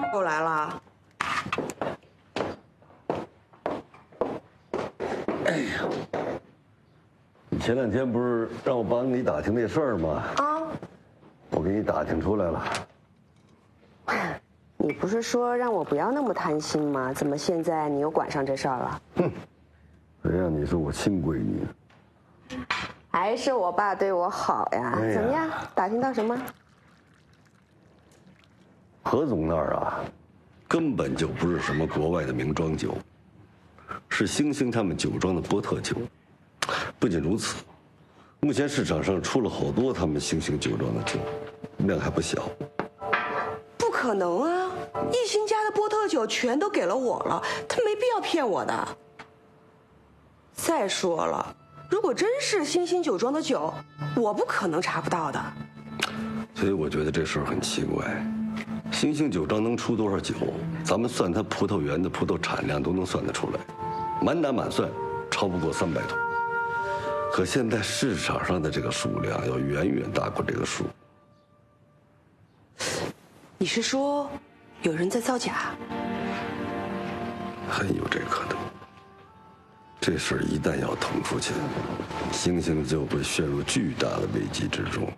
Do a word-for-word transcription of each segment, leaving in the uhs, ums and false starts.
又来了。 哎呀，你前两天不是让我帮你打听那事儿吗？啊，我给你打听出来了。 你不是说让我不要那么贪心吗？怎么现在你又管上这事儿了？ 哼，谁让你是我亲闺女？ 还是我爸对我好呀？哎呀，怎么样？打听到什么？ 何总那儿啊，根本就不是什么国外的名庄酒，是星星他们酒庄的波特酒。不仅如此，目前市场上出了好多他们星星酒庄的酒，量还不小。 不可能啊！一星家的波特酒全都给了我了，他没必要骗我的。再说了，如果真是星星酒庄的酒，我不可能查不到的。 所以我觉得这事儿很奇怪。星星酒庄能出多少酒，咱们算它葡萄园的葡萄产量都能算得出来，满打满算超不过三百桶。可现在市场上的这个数量要远远大过这个数。 你是说有人在造假？ 很有这可能。这事儿一旦要捅出去，星星就会陷入巨大的危机之中。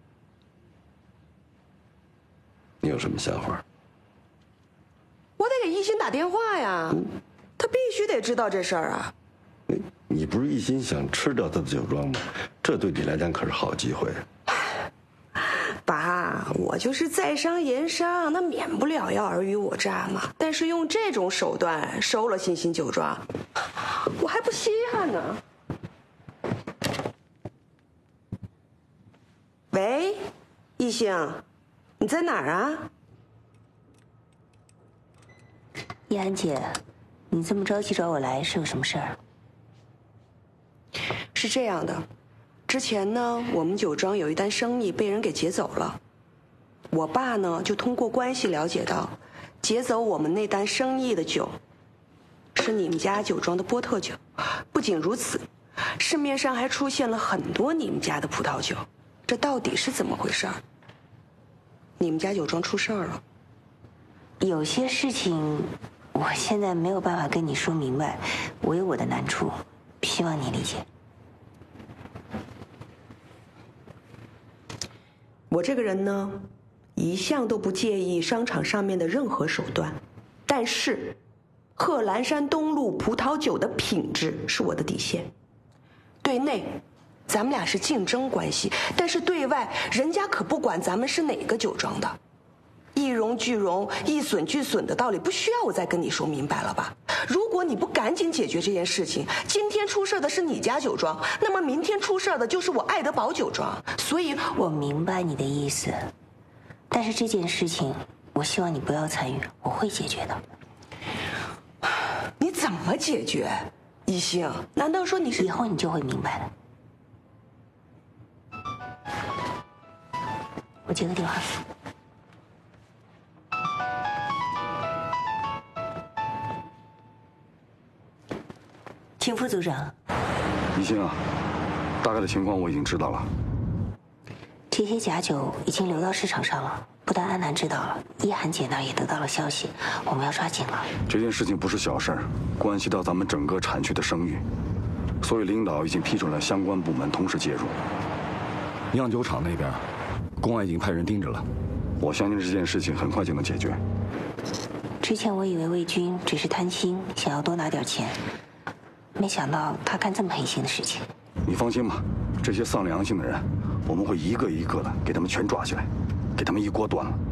你有什么想法？ 我得给一心打电话呀，嗯、他必须得知道这事儿啊。 你你不是一心想吃掉他的酒庄吗？这对你来讲可是好机会。 爸，我就是在商言商，那免不了要尔虞我诈嘛。但是用这种手段收了星星酒庄，我还不稀罕呢。喂，一星，你在哪儿啊？ 叶安姐，你这么着急找我来是有什么事儿？ 是这样的。之前呢，我们酒庄有一单生意被人给劫走了，我爸呢就通过关系了解到，劫走我们那单生意的酒，是你们家酒庄的波特酒。不仅如此，市面上还出现了很多你们家的葡萄酒，这到底是怎么回事儿？你们家酒庄出事儿了？ 有些事情，我现在没有办法跟你说明白，我有我的难处，希望你理解。 我这个人呢，一向都不介意商场上面的任何手段，但是贺兰山东路葡萄酒的品质是我的底线。对内，咱们俩是竞争关系，但是对外，人家可不管咱们是哪个酒庄的。一荣俱荣，一损俱损的道理，不需要我再跟你说明白了吧？如果你不赶紧解决这件事情，今天出事的是你家酒庄，那么明天出事的就是我爱德堡酒庄。所以我明白你的意思，但是这件事情，我希望你不要参与，我会解决的。 你怎么解决？一星，难道说你是…… 以后你就会明白的。我接个电话。请副组长。 一星啊，大概的情况我已经知道了。 这些假酒已经流到市场上了，不但安南知道了，叶涵姐那儿也得到了消息，我们要抓紧了。 这件事情不是小事儿，关系到咱们整个产区的声誉，所以领导已经批准了相关部门同时介入。酿酒厂那边，公安已经派人盯着了，我相信这件事情很快就能解决。 之前我以为魏军只是贪心，想要多拿点钱。没想到他干这么黑心的事情。 你放心吧，这些丧良心的人，我们会一个一个的给他们全抓起来，给他们一锅端了。